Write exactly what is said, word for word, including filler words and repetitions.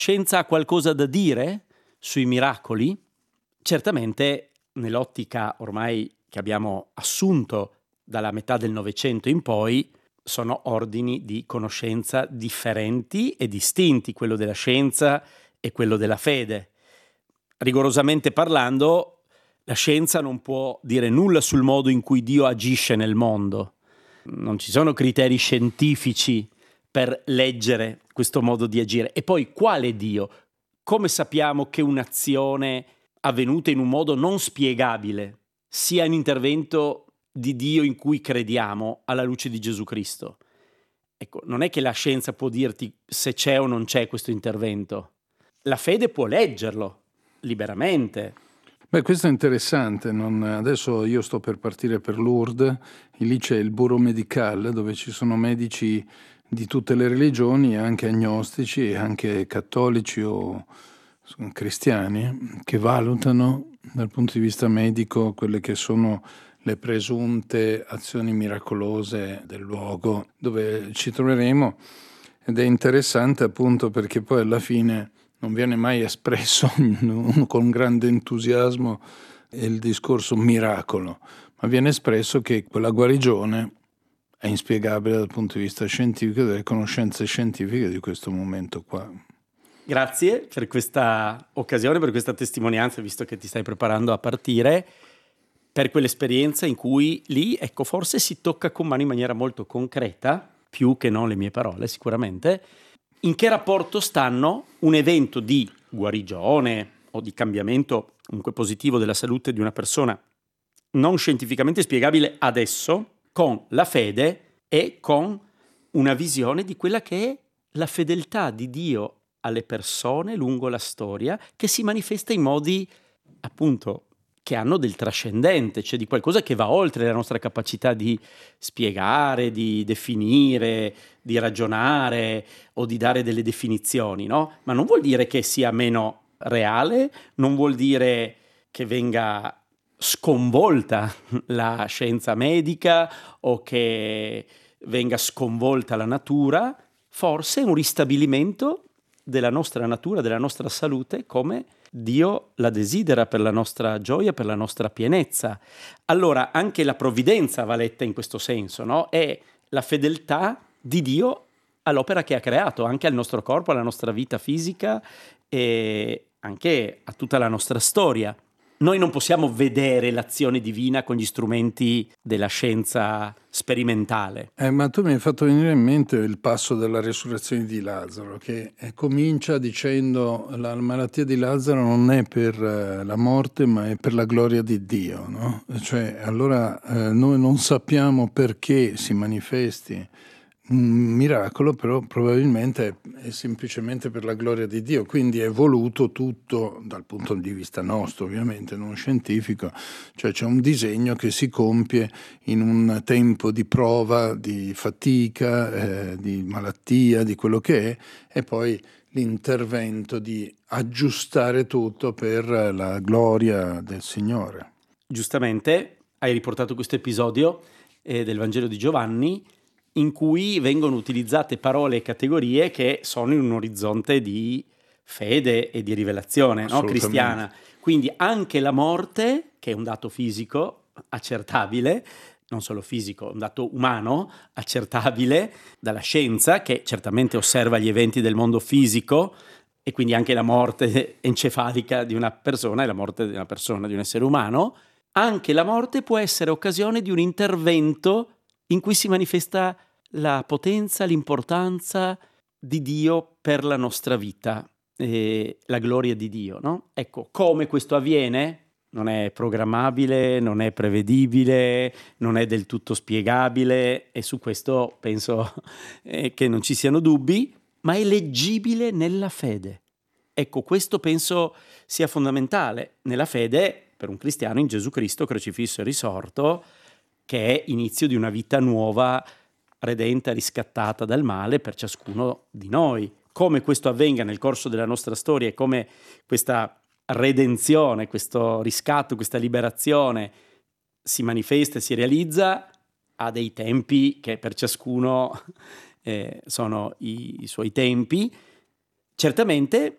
scienza ha qualcosa da dire sui miracoli? Certamente nell'ottica ormai che abbiamo assunto dalla metà del Novecento in poi sono ordini di conoscenza differenti e distinti, quello della scienza e quello della fede. Rigorosamente parlando, la scienza non può dire nulla sul modo in cui Dio agisce nel mondo. Non ci sono criteri scientifici per leggere questo modo di agire. E poi quale Dio? Come sappiamo che un'azione avvenuta in un modo non spiegabile sia un intervento di Dio in cui crediamo alla luce di Gesù Cristo? Ecco, non è che la scienza può dirti se c'è o non c'è questo intervento. La fede può leggerlo liberamente. Beh, questo è interessante. Non... Adesso io sto per partire per Lourdes, e lì c'è il Bureau Médical, dove ci sono medici di tutte le religioni, anche agnostici, e anche cattolici o cristiani, che valutano dal punto di vista medico quelle che sono le presunte azioni miracolose del luogo dove ci troveremo. Ed è interessante appunto perché poi alla fine non viene mai espresso con grande entusiasmo il discorso miracolo, ma viene espresso che quella guarigione è inspiegabile dal punto di vista scientifico e delle conoscenze scientifiche di questo momento qua. Grazie per questa occasione, per questa testimonianza, visto che ti stai preparando a partire, per quell'esperienza in cui lì, ecco, forse si tocca con mano in maniera molto concreta, più che non le mie parole sicuramente, in che rapporto stanno un evento di guarigione o di cambiamento comunque positivo della salute di una persona non scientificamente spiegabile adesso con la fede e con una visione di quella che è la fedeltà di Dio alle persone lungo la storia, che si manifesta in modi appunto che hanno del trascendente, cioè di qualcosa che va oltre la nostra capacità di spiegare, di definire, di ragionare o di dare delle definizioni, no? Ma non vuol dire che sia meno reale, non vuol dire che venga sconvolta la scienza medica o che venga sconvolta la natura, forse è un ristabilimento della nostra natura, della nostra salute, come Dio la desidera per la nostra gioia, per la nostra pienezza. Allora anche la provvidenza va letta in questo senso, no? È la fedeltà di Dio all'opera che ha creato, anche al nostro corpo, alla nostra vita fisica e anche a tutta la nostra storia. Noi non possiamo vedere l'azione divina con gli strumenti della scienza sperimentale. Eh, ma tu mi hai fatto venire in mente il passo della resurrezione di Lazzaro, che eh, comincia dicendo la malattia di Lazzaro non è per eh, la morte, ma è per la gloria di Dio, no? Cioè, allora eh, noi non sappiamo perché si manifesti un miracolo, però probabilmente è, è semplicemente per la gloria di Dio, quindi è voluto tutto dal punto di vista nostro, ovviamente, non scientifico, cioè c'è un disegno che si compie in un tempo di prova, di fatica, eh, di malattia, di quello che è, e poi l'intervento di aggiustare tutto per la gloria del Signore. Giustamente hai riportato questo episodio eh, del Vangelo di Giovanni, in cui vengono utilizzate parole e categorie che sono in un orizzonte di fede e di rivelazione, no? Cristiana. Quindi anche la morte, che è un dato fisico accertabile, non solo fisico, un dato umano accertabile dalla scienza, che certamente osserva gli eventi del mondo fisico, e quindi anche la morte encefalica di una persona è la morte di una persona, di un essere umano. Anche la morte può essere occasione di un intervento in cui si manifesta la potenza, l'importanza di Dio per la nostra vita, e la gloria di Dio, no? Ecco, come questo avviene non è programmabile, non è prevedibile, non è del tutto spiegabile, e su questo penso eh, che non ci siano dubbi, ma è leggibile nella fede. Ecco, questo penso sia fondamentale nella fede per un cristiano in Gesù Cristo crocifisso e risorto, che è inizio di una vita nuova, redenta, riscattata dal male per ciascuno di noi. Come questo avvenga nel corso della nostra storia e come questa redenzione, questo riscatto, questa liberazione si manifesta e si realizza ha dei tempi che per ciascuno eh, sono i, i suoi tempi. Certamente